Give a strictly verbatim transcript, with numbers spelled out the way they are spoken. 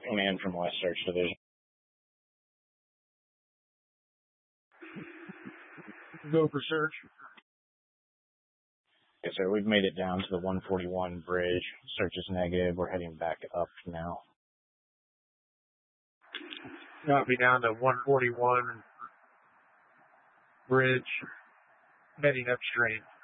command from West Search Division. Go for search. Yes, sir. We've made it down to the one forty-one bridge. Search is negative. We're heading back up now. Copy, down to one forty-one bridge, heading upstream.